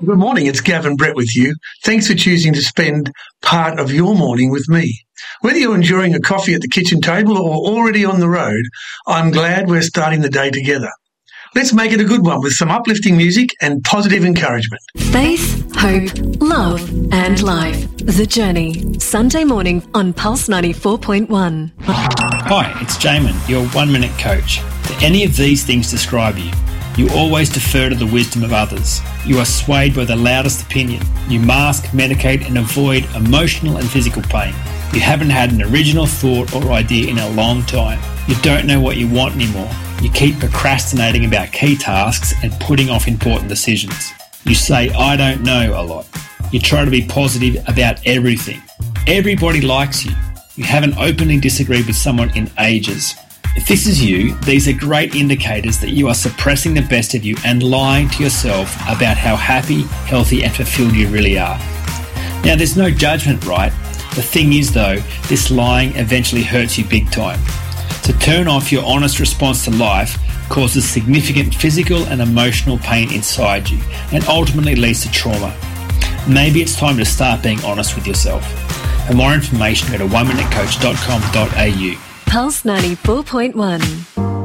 Good morning, it's Gavin Brett with you. Thanks for choosing to spend part of your morning with me. Whether you're enjoying a coffee at the kitchen table or already on the road, I'm glad we're starting the day together. Let's make it a good one with some uplifting music and positive encouragement. Faith, hope, love and life. The Journey. Sunday morning on Pulse 94.1. Hi, it's Jamin, your 1 minute coach. Do any of these things describe you? You always defer to the wisdom of others. You are swayed by the loudest opinion. You mask, medicate and avoid emotional and physical pain. You haven't had an original thought or idea in a long time. You don't know what you want anymore. You keep procrastinating about key tasks and putting off important decisions. You say, I don't know, a lot. You try to be positive about everything. Everybody likes you. You haven't openly disagreed with someone in ages. If this is you, these are great indicators that you are suppressing the best of you and lying to yourself about how happy, healthy and fulfilled you really are. Now, there's no judgment, right? The thing is, though, this lying eventually hurts you big time. To turn off your honest response to life causes significant physical and emotional pain inside you and ultimately leads to trauma. Maybe it's time to start being honest with yourself. For more information, go to oneminutecoach.com.au. Pulse 94.1.